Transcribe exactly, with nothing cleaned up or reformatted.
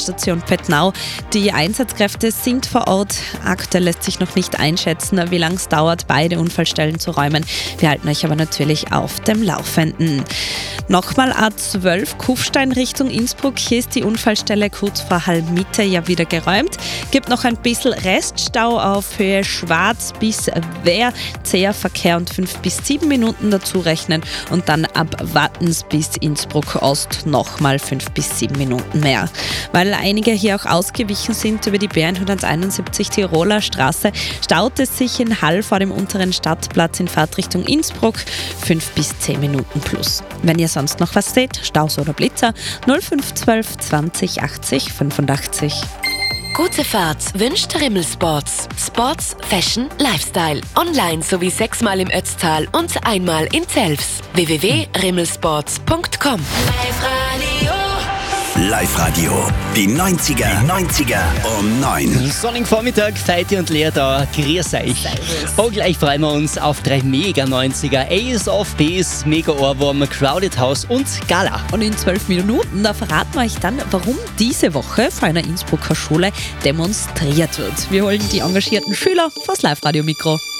Endstation Pettnau. Die Einsatzkräfte sind vor Ort. Aktuell lässt sich noch nicht einschätzen, wie lange es dauert, beide Unfallstellen zu räumen. Wir halten euch aber natürlich auf dem Laufenden. Nochmal A zwölf Kufstein Richtung Innsbruck. Hier ist die Unfallstelle kurz vor Hallmitte ja wieder geräumt. Gibt noch ein bisschen Reststau auf Höhe Schwarz bis Wehr. Zäher Verkehr und fünf bis sieben Minuten dazu rechnen. Und dann ab Wattens bis Innsbruck Ost nochmal fünf bis sieben Minuten mehr. Weil einige hier auch ausgewichen sind über die B hunderteinundsiebzig Tiroler Straße, staut es sich in Hall vor dem unteren Stadtplatz in Fahrtrichtung Innsbruck fünf bis zehn Minuten plus. Wenn ihr sonst noch was seht, Staus oder Blitzer, null fünf zwölf zwanzig achtzig fünfundachtzig. Gute Fahrt wünscht Rimmel Sports. Sports, Fashion, Lifestyle. Online sowie sechsmal im Ötztal und einmal in Zelfs. w w w punkt rimmelsports punkt com. Live-Radio. Die neunziger. Die neunziger um neun. Sonnigen Vormittag, Feiti und Lea da. Grüß euch. Und gleich freuen wir uns auf drei mega neunziger. Ace of Base, Mega Ohrwurm, Crowded House und Gala. Und in zwölf Minuten, da verraten wir euch dann, warum diese Woche vor einer Innsbrucker Schule demonstriert wird. Wir holen die engagierten Schüler vors Live-Radio-Mikro.